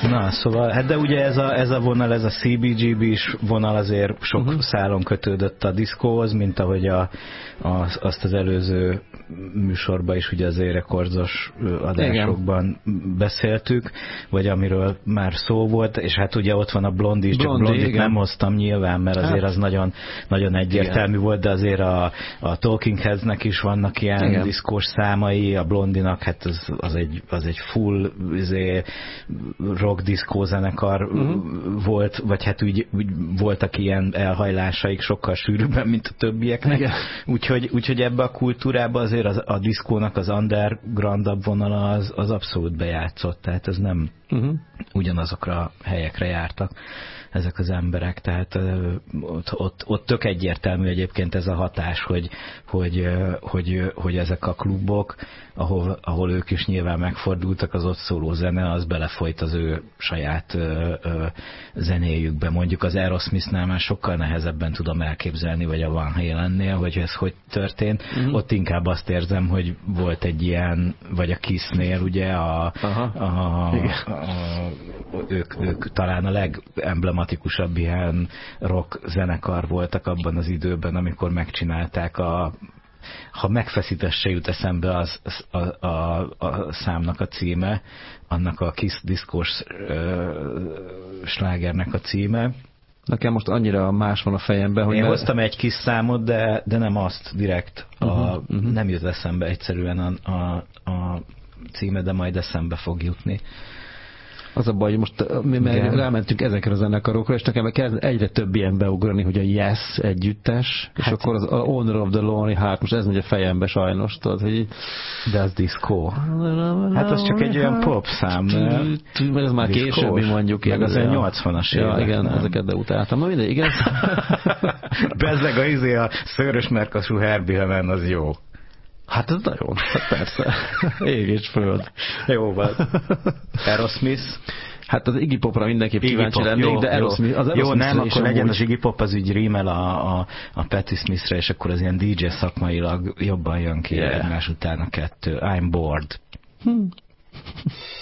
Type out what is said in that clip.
Na, szóval, hát de ugye ez a vonal, ez a CBGB-s vonal azért sok szálon kötődött a diszkóhoz, mint ahogy azt az előző műsorban is ugye az rekordzos adásokban beszéltük, vagy amiről már szó volt, és hát ugye ott van a Blondie is, csak Blondie nem hoztam nyilván, mert azért az nagyon, nagyon egyértelmű volt, de azért a Talking Headsnek is vannak ilyen diszkós számai, a Blondinak hát az egy full rock diszkó zenekar volt, vagy hát úgy voltak ilyen elhajlásaik sokkal sűrűbben, mint a többieknek. Úgyhogy ebbe a kultúrába azért a diszkónak az undergroundabb vonala az abszolút bejátszott, tehát ez nem ugyanazokra a helyekre jártak ezek az emberek, tehát ott tök egyértelmű egyébként ez a hatás, hogy ezek a klubok, ahol ők is nyilván megfordultak, az ott szóló zene, az belefolyt az ő saját zenéjükbe. Mondjuk az Aerosmithnál már sokkal nehezebben tudom elképzelni, vagy a Van Halennél, hogy ez hogy történt. Ott inkább azt érzem, hogy volt egy ilyen, vagy a Kissnél ugye ők talán a legemblematikusabb ilyen rock zenekar voltak abban az időben, amikor megcsinálták ha megfeszítesse jut eszembe a számnak a címe, annak a Kiss diszkós slágernek a címe. Nekem most annyira más van a fejemben, hogy... Én hoztam egy kis számot, de nem azt direkt. Nem jut eszembe egyszerűen a címe, de majd eszembe fog jutni. Az a baj, hogy most mi meg rámentünk ezekre a zenekarokra, és nekem kezd egyre több ilyen beugrani, hogy a Yes együttes, és akkor az Owner of the Lonely Heart, most ez megy a fejembe sajnos, tudod, hogy... De az diszkó. Hát az csak egy olyan pop szám. Mert ez már későbbi mondjuk. Meg az olyan 80-as évek. Ja, igen, ezeket de utáltam. Na mindegy, igen. Bezzeg a szőrös merkasú Herbie Hammond az jó. Hát ez nagyon, hát persze. Ég és föld. Jó van. Aerosmith. Hát az Iggy Popra mindenképp kíváncsi lennék, de Aerosmith. Jó, nem, akkor legyen az Iggy Pop, az úgy rímel a Patti Smithre, és akkor az ilyen DJ szakmailag jobban jön ki egymás után a kettő. I'm bored.